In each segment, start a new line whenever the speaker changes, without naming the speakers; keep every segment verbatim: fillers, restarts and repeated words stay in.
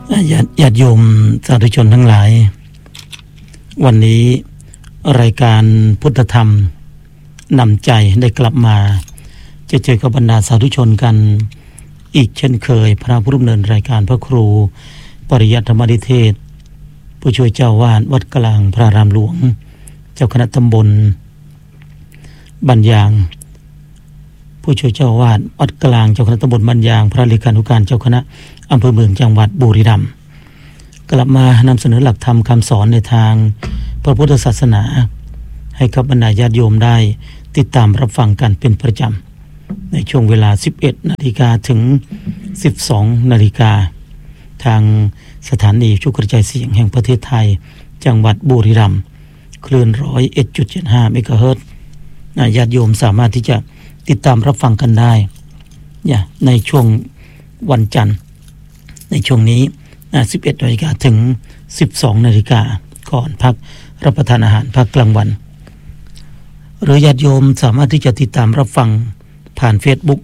ญาติญาติโยมสาธุชนทั้งหลายวันนี้รายการพุทธธรรมนำใจได้กลับมาจะเจอกับบรรดาสาธุชนกันอีกเช่นเคยพระผู้ดำเนินรายการพระครูปริยัติธรรมนิเทศผู้ช่วยเจ้าวาดวัดกลางพระรามหลวงเจ้าคณะตำบลบันยางผู้ช่วยเจ้าวาดวัดกลางเจ้าคณะตำบลบันยางพระเลขานุการเจ้าคณะอำเภอเมืองจังหวัดบุรีรัมย์กลับมานำเสนอหลักธรรมคำสอนในทางพระพุทธศาสนาให้กับบรรดาญาติโยมได้ติดตามรับฟังกันเป็นประจำในช่วงเวลา สิบเอ็ดนาฬิกา ถึง สิบสองนาฬิกาทางสถานีชุกระจายเสียงแห่งประเทศไทยจังหวัดบุรีรัมย์คลื่น หนึ่งร้อยเอ็ดจุดเจ็ดห้า เมกะเฮิรตซ์ญาติโยมสามารถที่จะติดตามรับฟังกันได้ในช่วงวันจันทร์ในช่วงนี้ สิบเอ็ดนาฬิกา ถึง สิบสองนาฬิกาก่อนพักรับประทานอาหารพักกลางวันหรือญาติโยมสามารถที่จะติดตามรับฟังผ่าน Facebook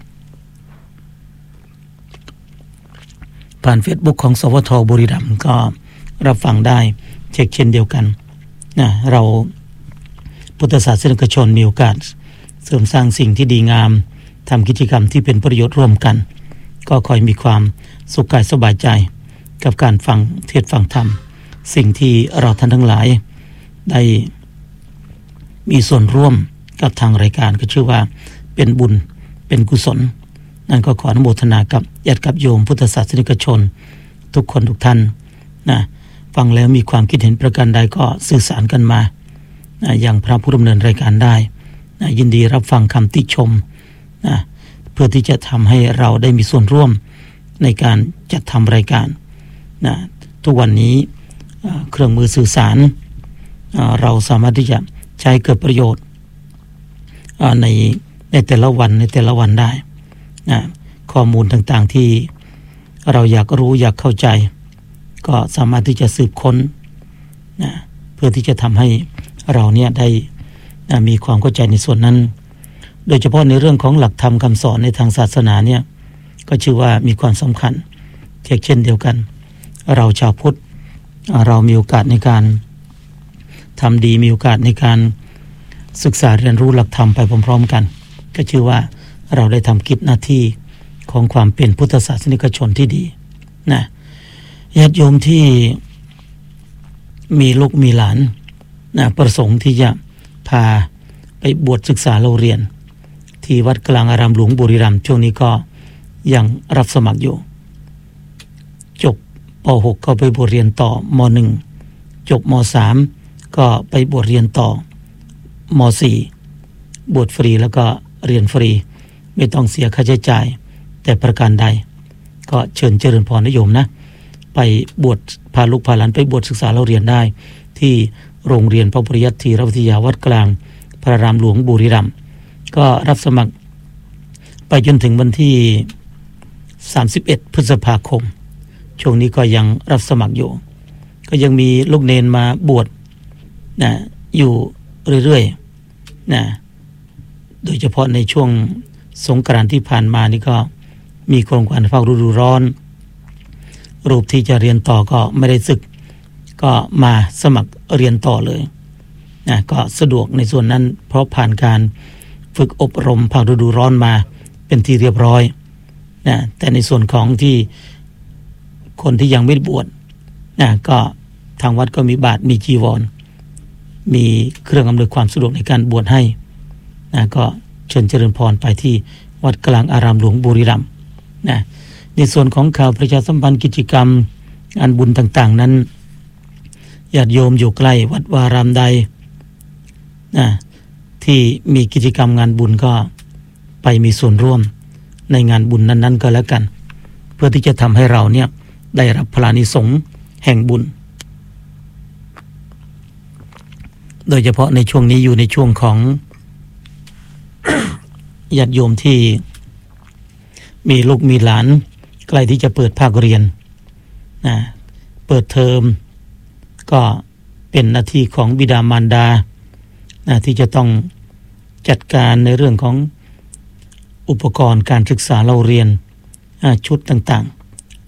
ผ่าน Facebook ของสวทบุรีรัมย์ก็รับฟังได้เช็คเช่นเดียวกันนะเราพุทธศาสนิกชนมีโอกาสเสริมสร้างสิ่งที่ดีงามทำกิจกรรมที่เป็นประโยชน์ร่วมกันก็คอยมีความสุขกายสบายใจกับการฟังเทศน์ฟังธรรมสิ่งที่เราท่านทั้งหลายได้มีส่วนร่วมกับทางรายการก็ชื่อว่าเป็นบุญเป็นกุศลนั่นก็ขออนุโมทนากับญาติกับโยมพุทธศาสนิกชนทุกคนทุกท่านนะฟังแล้วมีความคิดเห็นประการใดก็สื่อสารกันมานะอย่างพระผู้ดำเนินรายการได้นะยินดีรับฟังคำติชมนะเพื่อที่จะทำให้เราได้มีส่วนร่วมในการจัดทำรายการนะทุกวันนี้เครื่องมือสื่อสารเราสามารถที่จะใช้เกิดประโยชน์ในในแต่ละวันในแต่ละวันได้นะข้อมูลต่างๆที่เราอยากรู้อยากเข้าใจก็สามารถที่จะสืบค้นนะเพื่อที่จะทำให้เราเนี่ยได้นะมีความเข้าใจในส่วนนั้นโดยเฉพาะในเรื่องของหลักธรรมคำสอนในทางศาสนาเนี่ยก็ชื่อว่ามีความสำคัญเช่นเดียวกันเราชาวพุทธเรามีโอกาสในการทำดีมีโอกาสในการศึกษาเรียนรู้หลักธรรมไปพร้อมๆกันก็ชื่อว่าเราได้ทำกิจหน้าที่ของความเป็นพุทธศาสนิกชนที่ดีนะญาติโยมที่มีลูกมีหลานนะประสงค์ที่จะพาไปบวชศึกษาเราเรียนที่วัดกลางอารามหลวงบุรีรัมย์ช่วงนี้ก็ยังรับสมัครอยู่จบป หก ก็ไปบวชเรียนต่อม หนึ่ง จบม สาม ก็ไปบวชเรียนต่อม สี่ บวชฟรีแล้วก็เรียนฟรีไม่ต้องเสียค่าใช้จ่ายแต่ประการใดก็เชิญเจริญพรนะโยมนะไปบวชพาลูกพาหลานไปบวชศึกษาเราเรียนได้ที่โรงเรียนพระปริยัติธีรวิทยาวัดกลางพระรามหลวงบุรีรัมย์ก็รับสมัครไปจนถึงวันที่สามสิบเอ็ดพฤษภาคมช่วงนี้ก็ยังรับสมัครอยู่ก็ยังมีลูกเนนมาบวชนะอยู่เรื่อยๆนะโดยเฉพาะในช่วงสงกรานต์ที่ผ่านมานี่ก็มีโครงการภาคฤดูร้อนรูปที่จะเรียนต่อก็ไม่ได้ศึกก็มาสมัครเรียนต่อเลยนะก็สะดวกในส่วนนั้นเพราะผ่านการฝึกอบรมภาคฤดูร้อนมาเป็นที่เรียบร้อยนะแต่ในส่วนของที่คนที่ยังไม่บวชนะก็ทางวัดก็มีบาตรมีจีวรมีเครื่องอำนวยความสะดวกในการบวชให้นะก็เชิญเจริญพรไปที่วัดกลางอารามหลวงบุรีรัมย์นะในส่วนของข่าวประชาสัมพันธ์กิจกรรมงานบุญต่างๆนั้นญาติโยมอยู่ใกล้วัดวารามใดนะที่มีกิจกรรมงานบุญก็ไปมีส่วนร่วมในงานบุญนั้นๆก็แล้วกันเพื่อที่จะทำให้เราเนี่ยได้รับพลานิสงส์แห่งบุญโดยเฉพาะในช่วงนี้อยู่ในช่วงของ ญาติโยมที่มีลูกมีหลานใกล้ที่จะเปิดภาคเรียนนะเปิดเทอมก็เป็นหน้าที่ของบิดามารดานะที่จะต้องจัดการในเรื่องของอุปกรณ์การศึกษาเราเรียนชุดต่างๆ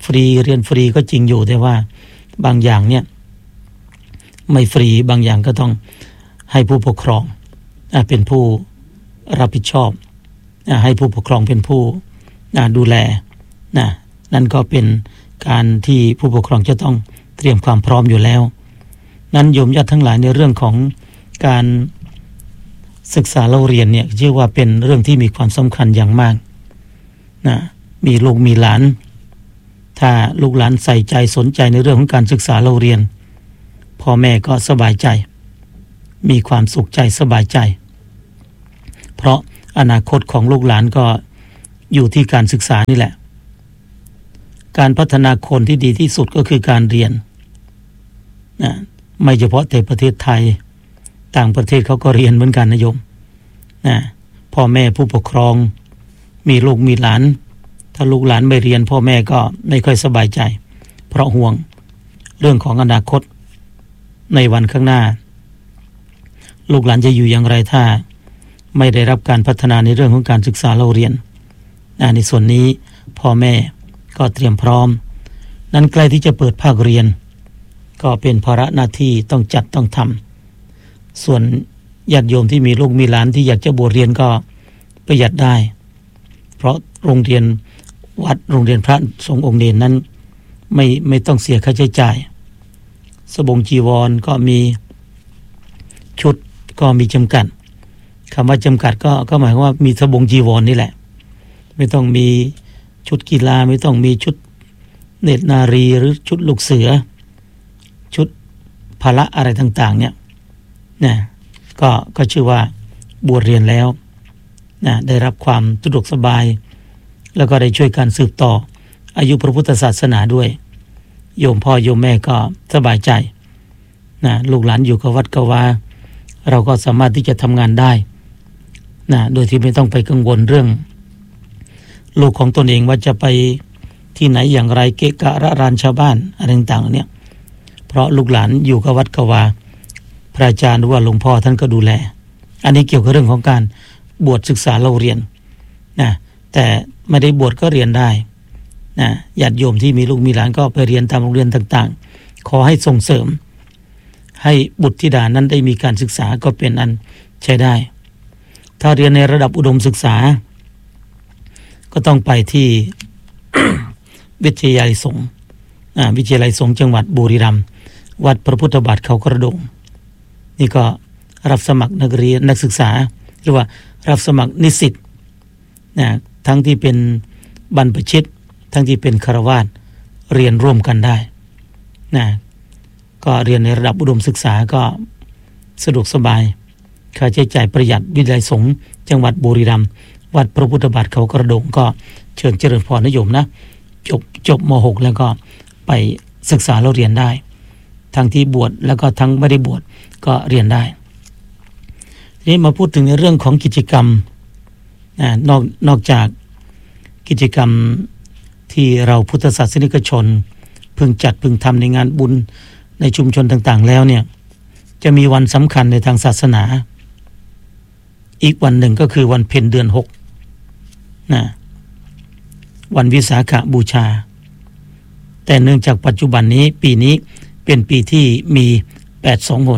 ฟรีเรียนฟรีก็จริงอยู่แต่ว่าบางอย่างเนี่ยไม่ฟรีบางอย่างก็ต้องให้ผู้ปกครองเป็นผู้รับผิดชอบให้ผู้ปกครองเป็นผู้ดูแลนะนั่นก็เป็นการที่ผู้ปกครองจะต้องเตรียมความพร้อมอยู่แล้วนั้นโยมญาติทั้งหลายในเรื่องของการศึกษาเล่าเรียนเนี่ยชื่อว่าเป็นเรื่องที่มีความสำคัญอย่างมากนะมีลูกมีหลานถ้าลูกหลานใส่ใจสนใจในเรื่องของการศึกษาเล่าเรียนพ่อแม่ก็สบายใจมีความสุขใจสบายใจเพราะอนาคตของลูกหลานก็อยู่ที่การศึกษานี่แหละการพัฒนาคนที่ดีที่สุดก็คือการเรียนนะไม่เฉพาะแต่ประเทศไทยต่างประเทศเขาก็เรียนเหมือนกันนะโยมนะพ่อแม่ผู้ปกครองมีลูกมีหลานถ้าลูกหลานไม่เรียนพ่อแม่ก็ไม่ค่อยสบายใจเพราะห่วงเรื่องของอนาคตในวันข้างหน้าลูกหลานจะอยู่อย่างไรถ้าไม่ได้รับการพัฒนาในเรื่องของการศึกษาเล่าเรียนนะในส่วนนี้พ่อแม่ก็เตรียมพร้อมนั้นใกล้ที่จะเปิดภาคเรียนก็เป็นภาระหน้าที่ต้องจัดต้องทำส่วนญาติโยมที่มีลูกมีหลานที่อยากจะบวชเรียนก็ประหยัดได้เพราะโรงเรียนวัดโรงเรียนพระสงฆ์องค์เนรนั้นไม่ไม่ต้องเสียค่าใช้จ่ายสบงจีวรก็มีชุดก็มีจำกัดคำว่าจำกัดก็ก็หมายความว่ามีสบงจีวร นี่แหละไม่ต้องมีชุดกีฬาไม่ต้องมีชุดเนตรนารีหรือชุดลูกเสือชุดพละอะไรต่างๆเนี่ยนะก็ก็ชื่อว่าบวชเรียนแล้วนะได้รับความสะดวกสบายแล้วก็ได้ช่วยการสืบต่ออายุพระพุทธศาสนาด้วยโยมพ่อโยมแม่ก็สบายใจนะลูกหลานอยู่กับวัดกับวาเราก็สามารถที่จะทำงานได้นะโดยที่ไม่ต้องไปกังวลเรื่องลูกของตนเองว่าจะไปที่ไหนอย่างไรเกะกะระรานชาวบ้านอะไรต่างๆเนี่ยเพราะลูกหลานอยู่กับวัดกับวาพระอาจารย์หรือว่าหลวงพ่อท่านก็ดูแลอันนี้เกี่ยวกับเรื่องของการบวชศึกษาเล่าเรียนนะแต่ไม่ได้บวชก็เรียนได้นะญาติโยมที่มีลูกมีหลานก็ไปเรียนตามโรงเรียนต่างๆขอให้ส่งเสริมให้บุตรธิดานั้นได้มีการศึกษาก็เป็นอันใช้ได้ถ้าเรียนในระดับอุดมศึกษาก็ต้องไปที่ วิทยาลัยสงฆ์วิทยาลัยสงฆ์จังหวัดบุรีรัมย์วัดพระพุทธบาทเขากระโดงนี่ก็รับสมัครนักเรียนนักศึกษาหรือว่ารับสมัครนิสิตนะทั้งที่เป็นบรรพชิตทั้งที่เป็นฆราวาสเรียนร่วมกันได้นะก็เรียนในระดับอุดมศึกษาก็สะดวกสบายค่าใช้จ่ายประหยัดวิทยาลัยสงฆ์จังหวัดบุรีรัมย์วัดพระพุทธบาทเขากระโดงก็เชิญเจริญพรนะโยมนะจบจบม หก แล้วก็ไปศึกษาแล้วเรียนได้ทั้งที่บวชแล้วก็ทั้งไม่ได้บวชก็เรียนได้ทีนี้มาพูดถึงในเรื่องของกิจกรรมนะนอกนอกจากกิจกรรมที่เราพุทธศาสนิกชนพึงจัดพึงทำในงานบุญในชุมชนต่างๆแล้วเนี่ยจะมีวันสำคัญในทางศาสนาอีกวันหนึ่งก็คือวันเพ็ญเดือนหกนะวันวิสาขบูชาแต่เนื่องจากปัจจุบันนี้ปีนี้เป็นปีที่มีแปดสองหน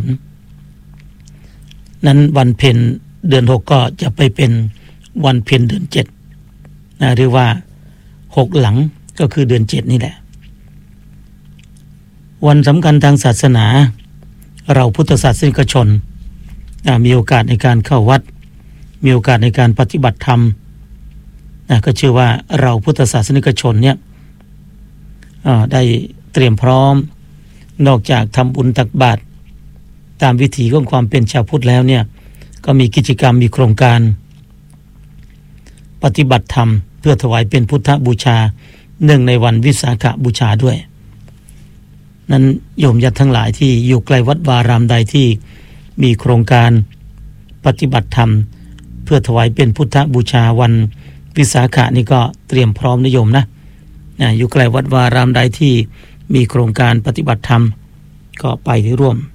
นั้นวันเพ็ญเดือนหกก็จะไปเป็นวันเพ็ญเดือนเจ็ดนะเรียกว่าหกหลังก็คือเดือนเจ็ดนี่แหละวันสำคัญทางศาสนาเราพุทธศาสนิกชนมีโอกาสในการเข้าวัดมีโอกาสในการปฏิบัติธรรมนะก็ชื่อว่าเราพุทธศาสนิกชนเนี่ยได้เตรียมพร้อมนอกจากทำบุญตักบาตรตามวิถีของความเป็นชาวพุทธแล้วเนี่ยก็มีกิจกรรมมีโครงการปฏิบัติธรรมเพื่อถวายเป็นพุทธบูชาเนื่องในวันวิสาขบูชาด้วยนั้นโยมญาติทั้งหลายที่อยู่ใกล้วัดวารามใดที่มีโครงการปฏิบัติธรรมเพื่อถวายเป็นพุทธบูชาวันวิสาขนี่ก็เตรียมพร้อมนะโยมนะนะอยู่ใกล้วัดวารามใดที่มีโครงการปฏิบัติธรรมก็ไปที่ร่วม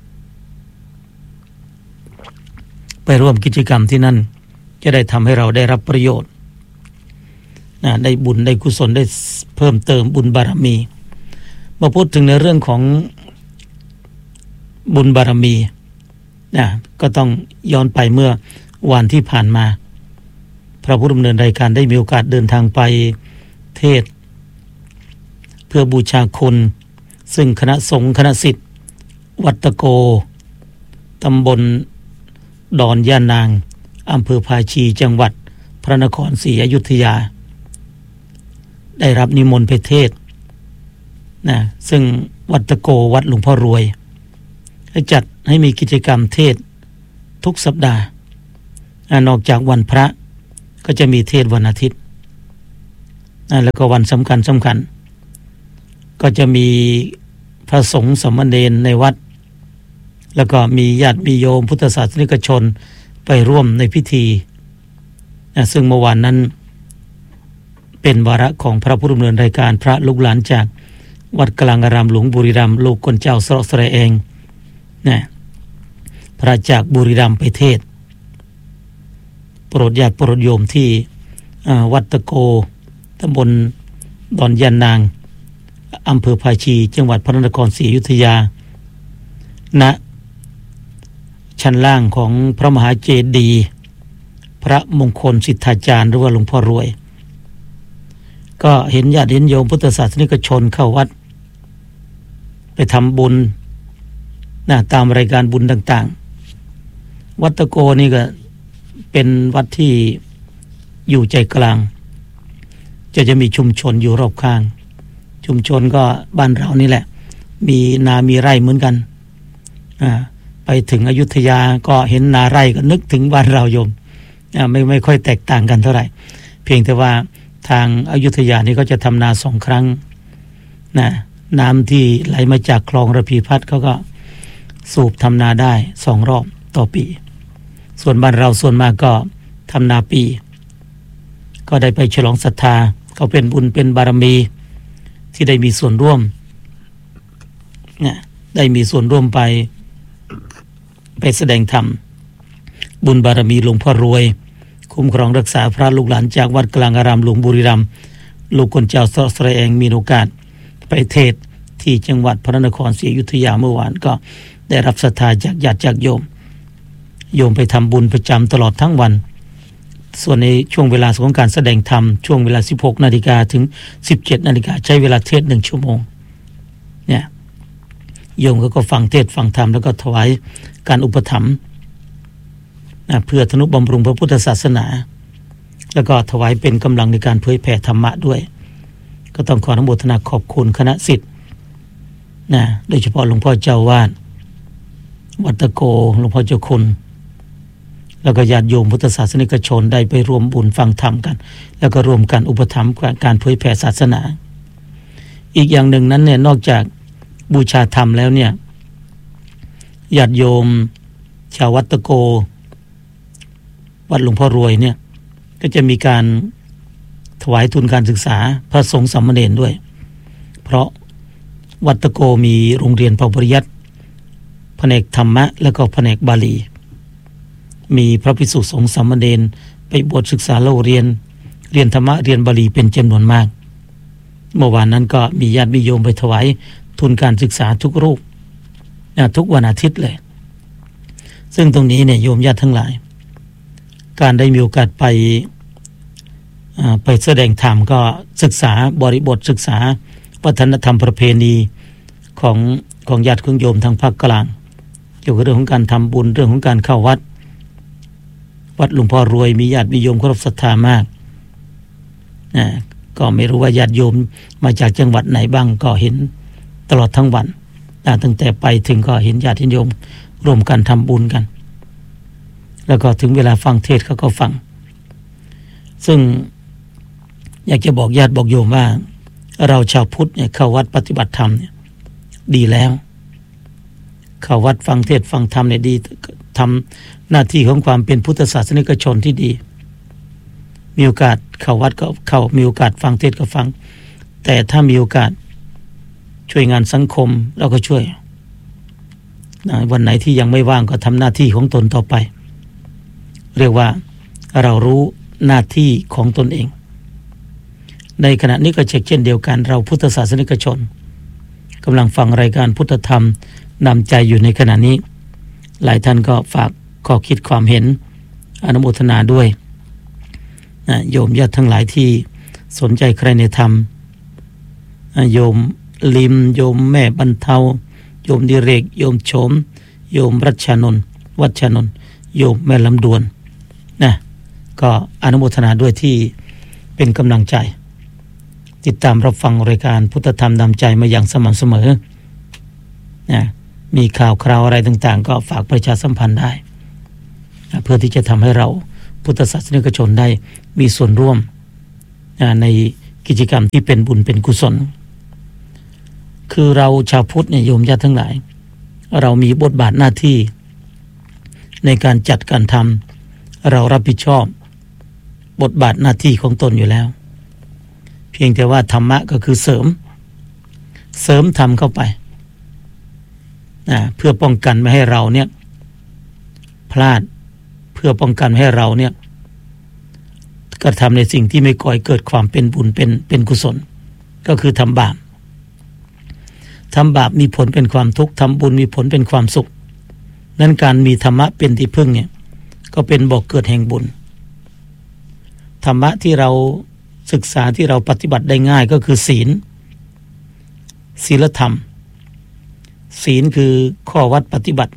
ไปร่วมกิจกรรมที่นั่นจะได้ทำให้เราได้รับประโยชน์นะได้บุญได้กุศลได้เพิ่มเติมบุญบารมีมาพูดถึงในเรื่องของบุญบารมีนะก็ต้องย้อนไปเมื่อวันที่ผ่านมาพระผู้ดำเนินรายการได้มีโอกาสเดินทางไปเทศเพื่อบูชาคุณซึ่งคณะสงฆ์คณะศิษย์วัดตะโกตำบลดอนย่านางอำเภอภาชีจังหวัดพระนครศรีอยุธยาได้รับนิมนต์ไปเทศนะซึ่งวัดตะโกวัดหลวงพ่อรวยได้จัดให้มีกิจกรรมเทศทุกสัปดาห์นอกจากวันพระก็จะมีเทศวันอาทิตย์แล้วก็วันสำคัญสำคัญก็จะมีพระสงฆ์สามเณรในวัดแล้วก็มีญาติมีโยมพุทธศาสนิกชนไปร่วมในพิธีนะซึ่งเมื่อวานนั้นเป็นวาระของพระผู้ดำเนินรายการพระลูกหลานจากวัดกลางอารามหลวงบุรีรัมย์ลูกคนเจ้าสระสระเองนะพระจากบุรีรัมย์ไปเทศโปรดญาติโปรดโยมที่วัดตะโกตำบลดอนยานนางอำเภอภาชีจังหวัดพระนครศรีอยุธยาณชั้นล่างของพระมหาเจดีย์พระมงคลสิทธาจารย์หรือว่าหลวงพ่อรวยก็เห็นญาติเห็นโยมพุทธศาสนิกชนเข้าวัดไปทำบุญนะตามรายการบุญต่างๆวัดตะโกนี่ก็เป็นวัดที่อยู่ใจกลางจะจะมีชุมชนอยู่รอบข้างชุมชนก็บ้านเรานี่แหละมีนามีไร่เหมือนกันอ่าไปถึงอยุธยาก็เห็นนาไร่ก็นึกถึงบ้านเราโยมอ่าไม่ไม่ค่อยแตกต่างกันเท่าไหร่เพียงแต่ว่าทางอยุธยานี่ก็จะทำนาสองครั้งนะน้ำที่ไหลมาจากคลองระพีพัฒน์เขาก็สูบทำนาได้สองรอบต่อปีส่วนบ้านเราส่วนมากก็ทำนาปีก็ได้ไปฉลองศรัทธาเขาเป็นบุญเป็นบารมีที่ได้มีส่วนร่วมนะได้มีส่วนร่วมไปไปแสดงธรรมบุญบารมีหลวงพ่อรวยคุ้มครองรักษาพระลูกหลานจากวัดกลางอารามหลวงบุรีรัมย์ลูกคนเจ้าสระสระเองมีโอกาสไปเทศที่จังหวัดพระนครศรีอยุธยาเมื่อวานก็ได้รับศรัทธาจากญาติจากโยมโยมไปทำบุญประจำตลอดทั้งวันส่วนในช่วงเวลาของการแสดงธรรมช่วงเวลา สิบหกนาฬิกา ถึง สิบเจ็ดนาฬิกาใช้เวลาเทศหนึ่งชั่วโมงเนี่ยโยมก็ฟังเทศฟังธรรมแล้วก็ถวายการอุปถัมภ์นะเพื่อทนุบำรุงพระพุทธศาสนาแล้วก็ถวายเป็นกำลังในการเผยแผ่ธรรมะด้วยก็ต้องขออนุโมทนาขอบคุณคณะศิษย์นะโดยเฉพาะหลวงพ่อเจ้าวาดวัดตะโกหลวงพ่อเจ้าคุณแล้วก็ญาติโยมพุทธศาสนิกชนได้ไปร่วมบุญฟังธรรมกันแล้วก็ร่วมกันอุปถัมภ์การเผยแผ่ศาสนาอีกอย่างหนึ่งนั้นเนี่ยนอกจากบูชาธรรมแล้วเนี่ยญาติโยมชาววัดตะโกวัดหลวงพ่อรวยเนี่ยก็จะมีการถวายทุนการศึกษาพระสงฆ์สามเณรด้วยเพราะวัดตะโกมีโรงเรียนปริยัติแผนกธรรมะแล้วก็แผนกบาลีมีพระภิกษุสงฆ์สามเณรไปบวชศึกษาเล่าเรียนเรียนธรรมะเรียนบาลีเป็นจำนวนมากเมื่อวานนั้นก็มีญาติมีโยมไปถวายทุนการศึกษาทุกรูปนะทุกวันอาทิตย์เลยซึ่งตรงนี้เนี่ยโยมญาติทั้งหลายการได้มีโอกาสไปไปแสดงธรรมก็ศึกษาบริบทศึกษาวัฒนธรรมประเพณีของของญาติของโยมทางภาคกลางเกี่ยวกับเรื่องของการทำบุญเรื่องของการเข้าวัดวัดหลวงพ่อรวยมีญาติมีโยมเคารพศรัทธามากนะก็ไม่รู้ว่าญาติโยมมาจากจังหวัดไหนบ้างก็เห็นตลอดทั้งวันตั้งแต่ไปถึงก็เห็นญาติโยมร่วมกันทำบุญกันแล้วก็ถึงเวลาฟังเทศเขาก็ฟังซึ่งอยากจะบอกญาติบอกโยมว่าเราชาวพุทธเนี่ยเข้าวัดปฏิบัติธรรมเนี่ยดีแล้วเข้าวัดฟังเทศฟังธรรมเนี่ยดีทำหน้าที่ของความเป็นพุทธศาสนิกชนที่ดีมีโอกาสเข้าวัดก็เข้ามีโอกาสฟังเทศก็ฟังแต่ถ้ามีโอกาสช่วยงานสังคมเราก็ช่วยวันไหนที่ยังไม่ว่างก็ทำหน้าที่ของตนต่อไปเรียกว่าเรารู้หน้าที่ของตนเองในขณะนี้ก็เช่นเช่นเดียวกันเราพุทธศาสนิกชนกำลังฟังรายการพุทธธรรมนำใจอยู่ในขณะนี้หลายท่านก็ฝากข้อคิดความเห็นอนุโมทนาด้วยนะโยมญาติทั้งหลายที่สนใจใครในธรรมโยมลิมโยมแม่บรรเทาโยมดิเรกโยมโฉมโยมรัชนนท์วัชนนท์โยมแม่ลำดวนนะก็อนุโมทนาด้วยที่เป็นกำลังใจติดตามรับฟังรายการพุทธธรรมนำใจมาอย่างสม่ำเสมอนะมีข่าวคราวอะไรต่างๆก็ฝากประชาสัมพันธ์ได้นะเพื่อที่จะทำให้เราพุทธศาสนิกชนได้มีส่วนร่วมนะในกิจกรรมที่เป็นบุญเป็นกุศลคือเราชาวพุทธเนี่ยโยมญาติทั้งหลายเรามีบทบาทหน้าที่ในการจัดการทำเรารับผิดชอบบทบาทหน้าที่ของตนอยู่แล้วเพียงแต่ว่าธรรมะก็คือเสริมเสริมธรรมเข้าไปนะเพื่อป้องกันไม่ให้เราเนี่ยพลาดเพื่อป้องกันไม่ให้เราเนี่ยกระทำในสิ่งที่ไม่ก่อให้เกิดความเป็นบุญเป็นเป็นกุศลก็คือทำบาปทำบาปมีผลเป็นความทุกข์ทำบุญมีผลเป็นความสุขนั้นการมีธรรมะเป็นที่พึ่งเนี่ยก็เป็นบ่อกเกิดแห่งบุญธรรมะที่เราศึกษาที่เราปฏิบัติได้ง่ายก็คือศีลศีลธรรมศีลคือข้อวัดปฏิบัติ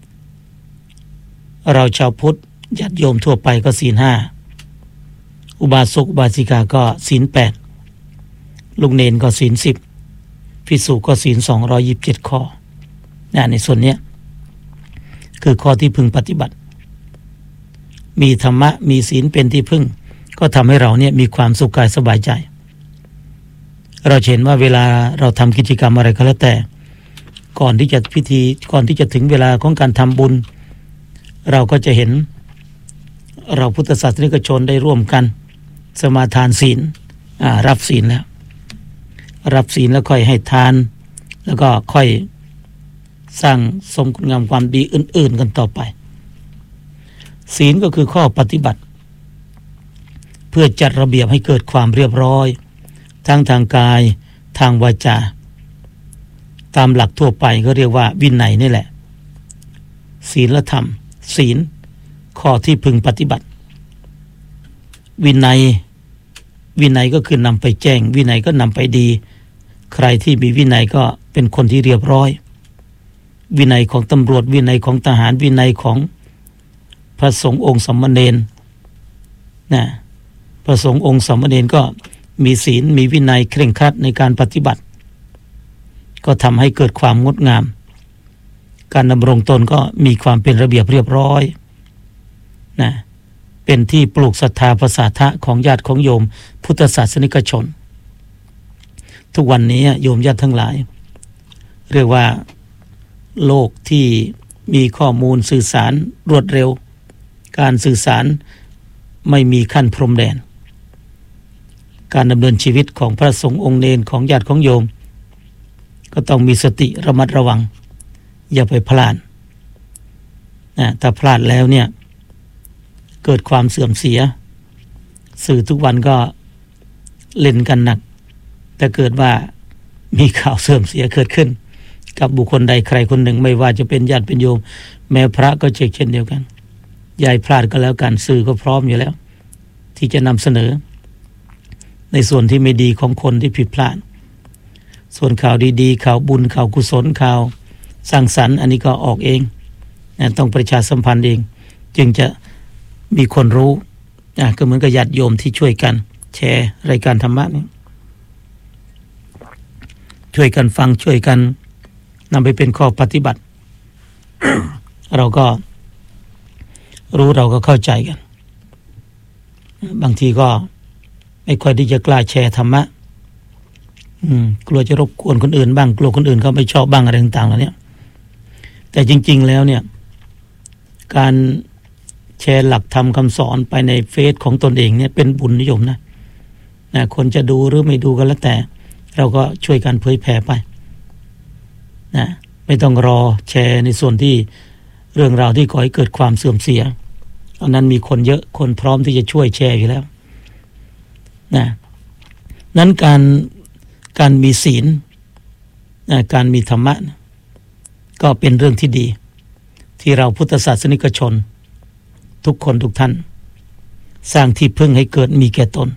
เราชาวพุทธญาติโยมทั่วไปก็ศีลห้าอุบาสกอุบาสิกาก็ศีลแปดลูกเนนก็ศีลสิบภิกษุก็ศีลสองร้อยยี่สิบเจ็ดข้อนะในส่วนนี้คือข้อที่พึงปฏิบัติมีธรรมะมีศีลเป็นที่พึ่งก็ทำให้เราเนี่ยมีความสุขกายสบายใจเราเห็นว่าเวลาเราทำกิจกรรมอะไรก็แล้วแต่ก่อนที่จะพิธีก่อนที่จะถึงเวลาของการทำบุญเราก็จะเห็นเราพุทธศาสนิกชนได้ร่วมกันสมาทานศีลรับศีลแล้วรับศีลแล้วค่อยให้ทานแล้วก็ค่อยสร้างสมคุณงามความดีอื่นๆกันต่อไปศีลก็คือข้อปฏิบัติเพื่อจัดระเบียบให้เกิดความเรียบร้อยทั้งทางกายทางวาจาตามหลักทั่วไปก็เรียกว่าวินัยนี่แหละศีลธรรมศีลข้อที่พึงปฏิบัติวินัยวินัยก็คือนำไปแจ้งวินัยก็นำไปดีใครที่มีวินัยก็เป็นคนที่เรียบร้อยวินัยของตำรวจวินัยของทหารวินัยของพระสงฆ์องค์สามเณรนะพระสงฆ์องค์สามเณรก็มีศีลมีวินัยเคร่งครัดในการปฏิบัติก็ทำให้เกิดความงดงามการดำรงตนก็มีความเป็นระเบียบเรียบร้อยนะเป็นที่ปลูกศรัทธาประสาทะของญาติของโยมพุทธศาสนิกชนทุกวันนี้โยมญาติทั้งหลายเรียกว่าโลกที่มีข้อมูลสื่อสารรวดเร็วการสื่อสารไม่มีขั้นพรมแดนการดำเนินชีวิตของพระสงฆ์องค์เณรของญาติของโยมก็ต้องมีสติระมัดระวังอย่าไปพลาดนะถ้าพลาดแล้วเนี่ยเกิดความเสื่อมเสียสื่อทุกวันก็เล่นกันหนักแต่เกิดว่ามีข่าวเสื่อมเสียเกิดขึ้นกับบุคคลใดใครคนหนึ่งไม่ว่าจะเป็นญาติเป็นโยมแม้พระก็เช่นเดียวกันอย่าพลาดก็แล้วกันสื่อก็พร้อมอยู่แล้วที่จะนำเสนอในส่วนที่ไม่ดีของคนที่ผิดพลาดส่วนข่าวดีๆข่าวบุญข่าวกุศลข่าวสร้างสรรค์อันนี้ก็ออกเองนะต้องประชาสัมพันธ์เองจึงจะมีคนรู้นะก็เหมือนกับญาติโยมที่ช่วยกันแชร์รายการธรรมะนี้ช่วยกันฟังช่วยกันนำไปเป็นข้อปฏิบัติ เราก็รู้เราก็เข้าใจกันบางทีก็ไม่ค่อยที่จะกล้าแชร์ธรรมะอืมกลัวจะรบกวนคนอื่นบ้างกลัวคนอื่นเขาไม่ชอบบ้างอะไรต่างๆเหล่านี้แต่จริงๆแล้วเนี่ยการแชร์หลักธรรมคำสอนไปในเฟซของตนเองเนี่ยเป็นบุญนิยมนะนะคนจะดูหรือไม่ดูก็แล้วแต่เราก็ช่วยกันเผยแผ่ไปนะไม่ต้องรอแชร์ในส่วนที่เรื่องราวที่ก่อให้เกิดความเสื่อมเสียอันนั้นมีคนเยอะคนพร้อมที่จะช่วยแชร์อยู่แล้วนะนั้นการการมีศีลการมีธรรมะก็เป็นเรื่องที่ดีที่เราพุทธศาสนิกชนทุกคนทุกท่านสร้างที่พึ่งให้เกิดมีแก่ตน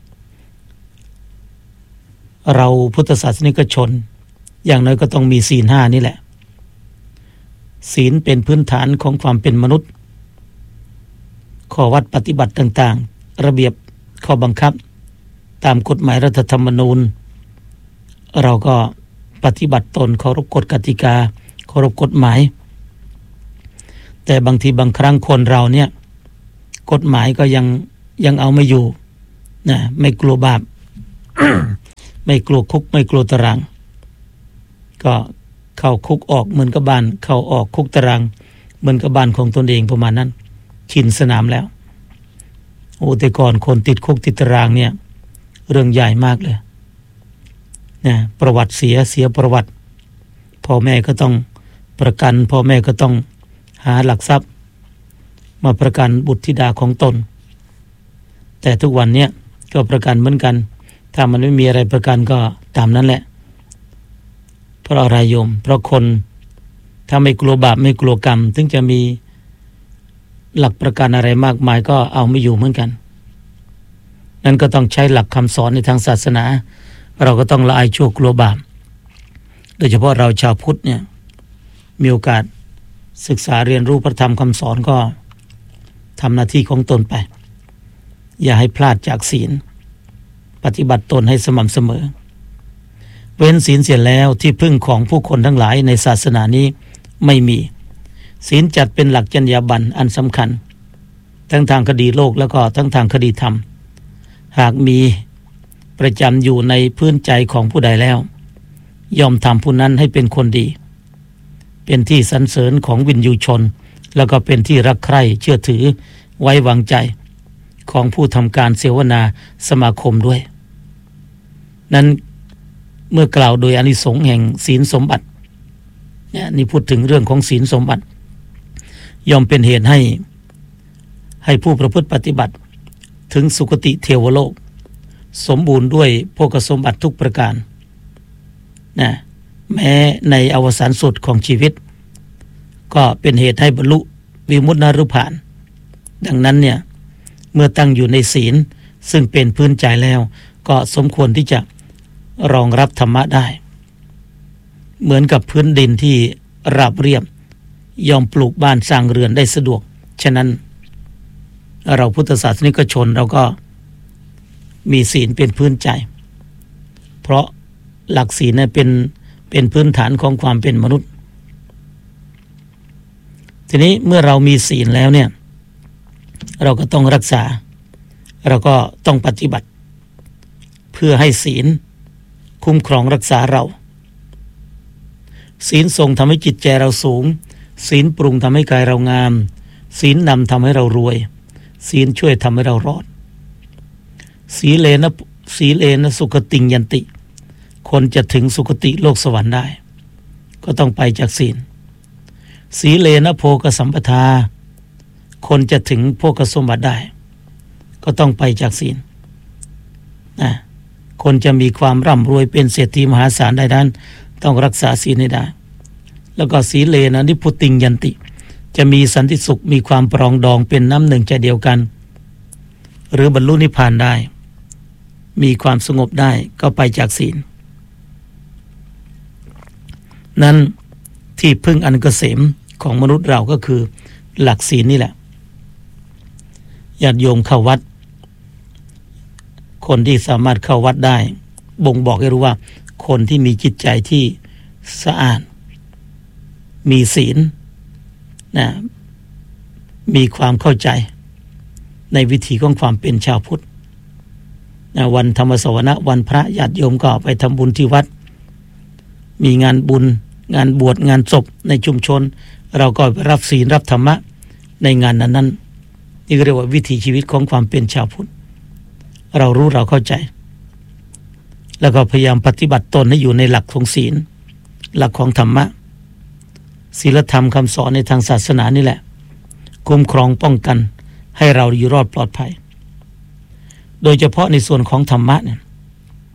เราพุทธศาสนิกชนอย่างน้อยก็ต้องมีศีลห้านี่แหละศีลเป็นพื้นฐานของความเป็นมนุษย์ข้อวัดปฏิบัติต่างๆระเบียบข้อบังคับตามกฎหมายรัฐธรรมนูญเราก็ปฏิบัติตนเคารพกฎกติกาเคารพกฎหมายแต่บางทีบางครั้งคนเราเนี่ยกฎหมายก็ยังยังเอาไม่อยู่นะไม่กลัวบาป ไม่กลัวคุกไม่กลัวตารางก็เข้าคุกออกเหมือนกับบ้านเข้าออกคุกตารางเหมือนกับบ้านของตนเองประมาณนั้นชินสนามแล้วโอ้แต่ก่อนคนติดคุกติดตารางเนี่ยเรื่องใหญ่มากเลยนะประวัติเสียเสียประวัติพ่อแม่ก็ต้องประกันพ่อแม่ก็ต้องหาหลักทรัพย์มาประกันบุตรธิดาของตนแต่ทุกวันเนี้ยก็ประกันเหมือนกันถ้ามันไม่มีอะไรประกันก็ตามนั้นแหละเพราะอะไรโยมเพราะคนถ้าไม่กลัวบาปไม่กลัวกรรมถึงจะมีหลักประกันอะไรมากมายก็เอาไม่อยู่เหมือนกันนั่นก็ต้องใช้หลักคำสอนในทางศาสนาเราก็ต้องละอายชั่วกลัวบาปโดยเฉพาะเราชาวพุทธเนี่ยมีโอกาสศึกษาเรียนรู้พระธรรมคำสอนก็ทำหน้าที่ของตนไปอย่าให้พลาดจากศีลปฏิบัติตนให้สม่ำเสมอเว้นศีลเสียแล้วที่พึ่งของผู้คนทั้งหลายในศาสนานี้ไม่มีศีลจัดเป็นหลักจรรยาบรรณอันสำคัญทั้งทางคดีโลกแล้วก็ทั้งทางคดีธรรมหากมีประจำอยู่ในพื้นใจของผู้ใดแล้วย่อมทำผู้นั้นให้เป็นคนดีเป็นที่สรรเสริญของวินยูชนแล้วก็เป็นที่รักใคร่เชื่อถือไว้วางใจของผู้ทำการเสวนาสมาคมด้วยนั้นเมื่อกล่าวโดยอานิสงส์แห่งศีลสมบัติเนี่ยนี่พูดถึงเรื่องของศีลสมบัติย่อมเป็นเหตุให้ให้ผู้ประพฤติปฏิบัติถึงสุคติเทวโลกสมบูรณ์ด้วยโภคสมบัติทุกประการนะแม้ในอวสานสุดของชีวิตก็เป็นเหตุให้บรรลุวิมุตตินรพานดังนั้นเนี่ยเมื่อตั้งอยู่ในศีลซึ่งเป็นพื้นใจแล้วก็สมควรที่จะรองรับธรรมะได้เหมือนกับพื้นดินที่ราบเรียบยอมปลูกบ้านสร้างเรือนได้สะดวกฉะนั้นเราพุทธศาสนิกชนเราก็มีศีลเป็นพื้นใจเพราะหลักศีลเนี่ยเป็นเป็นพื้นฐานของความเป็นมนุษย์ทีนี้เมื่อเรามีศีลแล้วเนี่ยเราก็ต้องรักษาเราก็ต้องปฏิบัติเพื่อให้ศีลคุ้มครองรักษาเราศีลทรงทำให้จิตใจเราสูงศีลปรุงทำให้กายเรางามศีลนำทำให้เรารวยศีลช่วยทำให้เรารอดสีเลนะสีเลนะสุขติงยันติคนจะถึงสุคติโลกสวรรค์ได้ก็ต้องไปจากศีลสีเลนะโภคสัมปทาคนจะถึงโภคสมบัติได้ก็ต้องไปจากศีลนะคนจะมีความร่ำรวยเป็นเศรษฐีมหาศาลได้นั้นต้องรักษาศีลให้ได้แล้วก็สีเลนะนิพุติงยันติจะมีสันติสุขมีความปรองดองเป็นน้ำหนึ่งใจเดียวกันหรือบรรลุนิพพานได้มีความสงบได้ก็ไปจากศีลนั้นที่พึ่งอันเกษมของมนุษย์เราก็คือหลักศีลนี่แหละญาติโยมเข้าวัดคนที่สามารถเข้าวัดได้บ่งบอกให้รู้ว่าคนที่มีจิตใจที่สะอาดมีศีลนะมีความเข้าใจในวิถีของความเป็นชาวพุทธนะวันธรรมสวนะวันพระญาติโยมก็ไปทำบุญที่วัดมีงานบุญงานบวชงานศพในชุมชนเราก็รับศีลรับธรรมะในงานนั้นๆนี่เรียกว่าวิถีชีวิตของความเป็นชาวพุทธเรารู้เราเข้าใจแล้วก็พยายามปฏิบัติตนให้อยู่ในหลักของศีลหลักของธรรมะศีลธรรมคำสอนในทางศาสนานี่แหละคุ้มครองป้องกันให้เราอยู่รอดปลอดภัยโดยเฉพาะในส่วนของธรรมะเนี่ย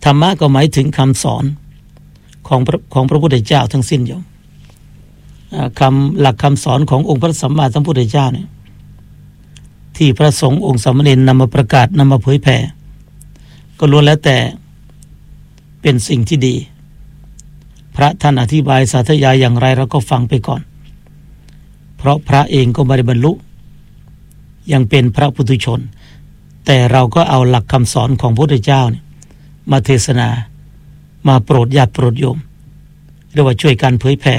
ธรรมะก็หมายถึงคำสอนของของพระพุทธเจ้าทั้งสิ้นโยมคำหลักคำสอนขององค์พระสัมมาสัมพุทธเจ้าเนี่ยที่พระสงฆ์องค์สามเณรนำมาประกาศนำมาเผยแผ่ก็ล้วนแล้วแต่เป็นสิ่งที่ดีพระท่านอธิบายสาธยายอย่างไรเราก็ฟังไปก่อนเพราะพระเองก็ไม่ได้บรรลุยังเป็นพระปุถุชนแต่เราก็เอาหลักคำสอนของพระพุทธเจ้าเนี่ยมาเทศนามาโปรดญาติโปรดโยมเรียกว่าช่วยกันเผยแผ่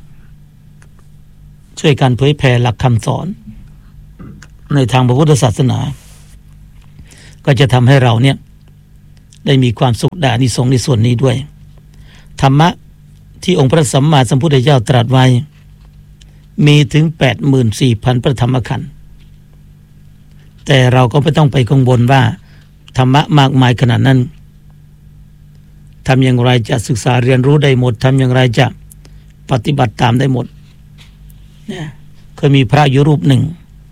ช่วยกันเผยแผ่หลักคำสอนในทางพระพุทธศาสนาก็จะทำให้เราเนี่ยได้มีความสุขได้อานิสงส์ในส่วนนี้ด้วยธรรมะที่องค์พระสัมมาสัมพุทธเจ้าตรัสไว้มีถึง แปดหมื่นสี่พัน พระธรรมขันธ์แต่เราก็ไม่ต้องไปกังวลว่าธรรมะมากมายขนาดนั้นทำอย่างไรจะศึกษาเรียนรู้ได้หมดทำอย่างไรจะปฏิบัติตามได้หมดเนี่ยเคยมีพระอยู่รูปหนึ่ง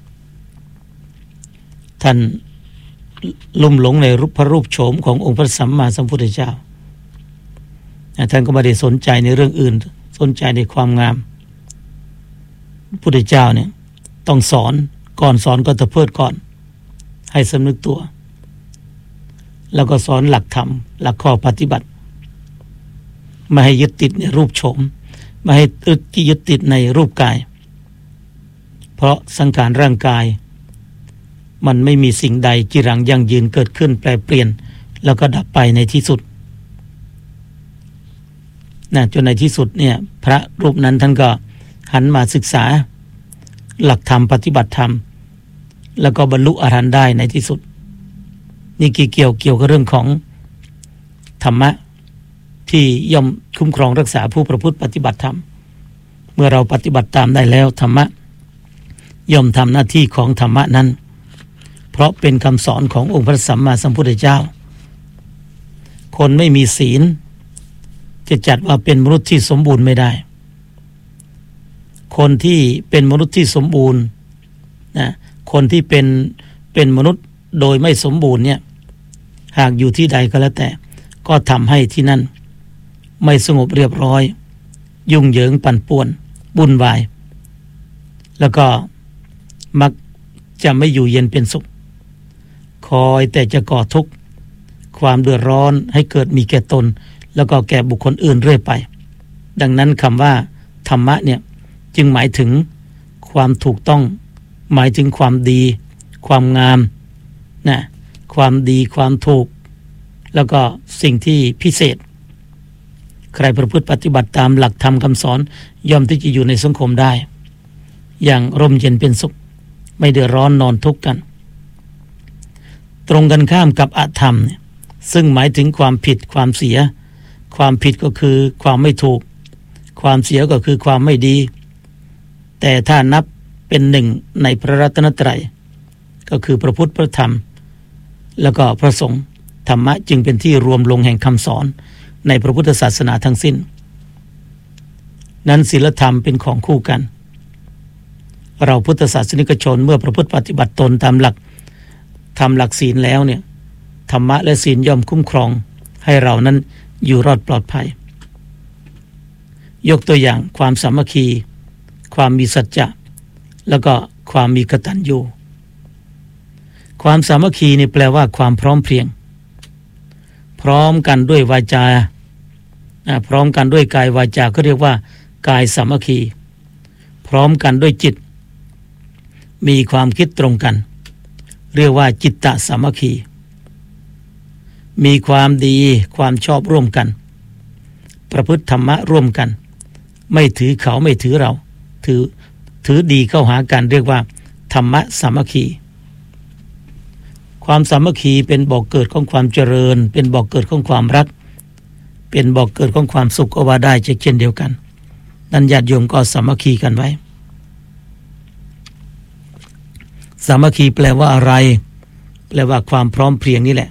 ท่านลุ่มหลงในรูปพระรูปโฉมขององค์พระสัมมาสัมพุทธเจ้าท่านก็ไม่ได้สนใจในเรื่องอื่นสนใจในความงามพุทธเจ้าเนี่ยต้องสอนก่อนสอนก็ตะเพิดก่อนให้สำนึกตัวแล้วก็สอนหลักธรรมหลักข้อปฏิบัติไม่ให้ยึดติดในรูปโฉมไม่ให้ยึดติดในรูปกายเพราะสังขารร่างกายมันไม่มีสิ่งใดจีรังยั่งยืนเกิดขึ้นแปรเปลี่ยนแล้วก็ดับไปในที่สุดนะจนในที่สุดเนี่ยพระรูปนั้นท่านก็หันมาศึกษาหลักธรรมปฏิบัติธรรมแล้วก็บรรลุอรหันต์ได้ในที่สุดนี่เกี่ยวเกี่ยวกับเรื่องของธรรมะที่ย่อมคุ้มครองรักษาผู้ประพฤติปฏิบัติธรรมเมื่อเราปฏิบัติตามได้แล้วธรรมะย่อมทำหน้าที่ของธรรมะนั้นเพราะเป็นคำสอนขององค์พระสัมมาสัมพุทธเจ้าคนไม่มีศีลจะจัดว่าเป็นมนุษย์ที่สมบูรณ์ไม่ได้คนที่เป็นมนุษย์ที่สมบูรณ์นะคนที่เป็นเป็นมนุษย์โดยไม่สมบูรณ์เนี่ยหากอยู่ที่ใดก็แล้วแต่ก็ทำให้ที่นั่นไม่สงบเรียบร้อยยุ่งเหยิงปั่นป่วนวุ่นวายแล้วก็มักจะไม่อยู่เย็นเป็นสุขคอยแต่จะก่อทุกข์ความเดือดร้อนให้เกิดมีแก่ตนแล้วก็แก่บุคคลอื่นเรื่อยไปดังนั้นคำว่าธรรมะเนี่ยจึงหมายถึงความถูกต้องหมายถึงความดีความงามนะความดีความถูกแล้วก็สิ่งที่พิเศษใครประพฤติปฏิบัติตามหลักธรรมคำสอนย่อมที่จะอยู่ในสังคมได้อย่างร่มเย็นเป็นสุขไม่เดือดร้อนนอนทุกข์กันตรงกันข้ามกับอธรรมเนี่ยซึ่งหมายถึงความผิดความเสียความผิดก็คือความไม่ถูกความเสียก็คือความไม่ดีแต่ถ้านับเป็นหนึ่งในพระรัตนตรัยก็คือพระพุทธพระธรรมแล้วก็พระสงฆ์ธรรมะจึงเป็นที่รวมลงแห่งคำสอนในพระพุทธศาสนาทั้งสิ้นนั้นศีลธรรมเป็นของคู่กันเราพุทธศาสนิกชนเมื่อประพฤติปฏิบัติตนตามหลักทำหลักศีลแล้วเนี่ยธรรมะและศีลย่อมคุ้มครองให้เรานั้นอยู่รอดปลอดภัยยกตัวอย่างความสามัคคีความมีสัจจะแล้วก็ความมีกตัญญูความสามัคคีนี่แปลว่าความพร้อมเพรียงพร้อมกันด้วยวาจาพร้อมกันด้วยกายวาจาก็เรียกว่ากายสามัคคีพร้อมกันด้วยจิตมีความคิดตรงกันเรียกว่าจิตตสามัคคีมีความดีความชอบร่วมกันประพฤติธรรมะร่วมกันไม่ถือเขาไม่ถือเราถือถือดีเข้าหากันเรียกว่าธรรมะสามัคคีความสามัคคีเป็นบ่อกเกิดของความเจริญเป็นบ่อกเกิดของความรักเป็นบ่อกเกิดของความสุขก็ว่าได้เช่นเดียวกันนั้นญาติโยมก็สามัคคีกันไว้สามัคคีแปลว่าอะไรแปลว่าความพร้อมเพรียงนี่แหละ